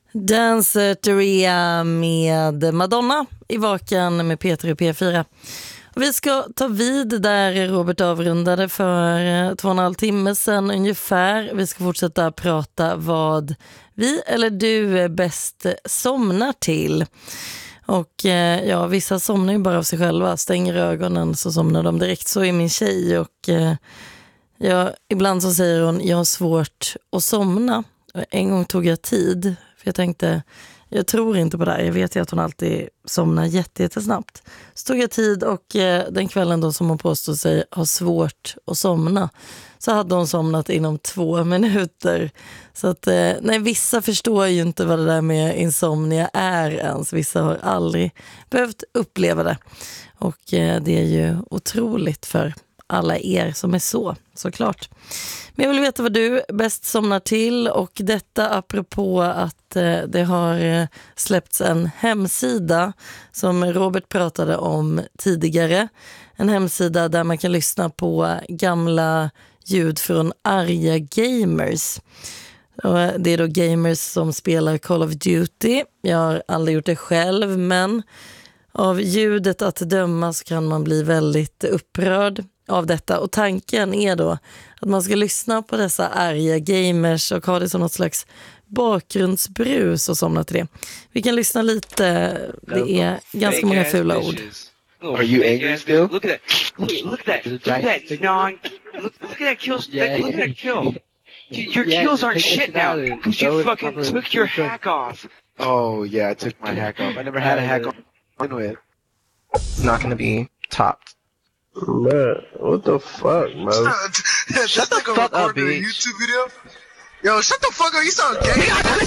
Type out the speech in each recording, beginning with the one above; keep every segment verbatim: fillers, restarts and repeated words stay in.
Danceteria med Madonna i Vaken med Peter och P fyra. Och vi ska ta vid där Robert avrundade för två och en halv timme sedan ungefär. Vi ska fortsätta prata vad vi eller du bäst somnar till. Och eh, ja, vissa somnar ju bara av sig själva. Stänger ögonen så somnar de direkt. Så är min tjej. Och eh, ja, ibland så säger hon, jag har svårt att somna. Och en gång tog jag tid. För jag tänkte, jag tror inte på det här. Jag vet ju att hon alltid somnar jätte, jättesnabbt. Så tog jag tid och eh, den kvällen då som hon påstod sig ha svårt att somna. Så hade hon somnat inom två minuter. Så att, eh, nej, vissa förstår ju inte vad det där med insomnia är ens. Vissa har aldrig behövt uppleva det. Och eh, det är ju otroligt för alla er som är så, såklart. Men jag vill veta vad du bäst somnar till, och detta apropå att eh, det har eh, släppts en hemsida som Robert pratade om tidigare. En hemsida där man kan lyssna på gamla ljud från arga gamers. Och det är då gamers som spelar Call of Duty. Jag har aldrig gjort det själv, men av ljudet att döma så kan man bli väldigt upprörd av detta. Och tanken är då att man ska lyssna på dessa arga gamers och ha det som något slags bakgrundsbrus och somna till det. Vi kan lyssna lite. Det är ganska många fula ord. Are you angry still? Look at that. Look, look at that. Look at that. No, look, look at that kill. Look at that kill. Your kills aren't shit now because you fucking took your hack off. Oh yeah, I took my hack off. I never had a hack on with. It's not going to be topped. Man, what the fuck, man? Shut, shut the fuck up, bitch. YouTube video? Yo, shut the fuck up, you sound gay.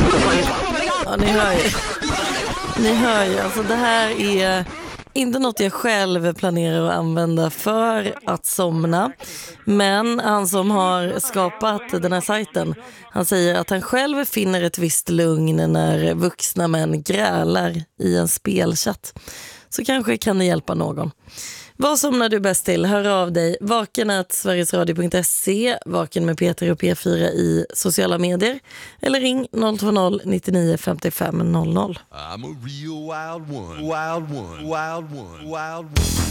Ja, ni hör ju. Ni hör ju, alltså det här är inte något jag själv planerar att använda för att somna. Men han som har skapat den här sajten, han säger att han själv finner ett visst lugn när vuxna män grälar i en spelchatt. Så kanske kan det hjälpa någon. Vad somnar du bäst till? Hör av dig. Vaken at sverigesradio punkt se, Vaken med Peter och P fyra i sociala medier. Eller ring noll två noll nittionio femtiofem noll noll. I'm a real wild one. Wild one. Wild one. Wild one.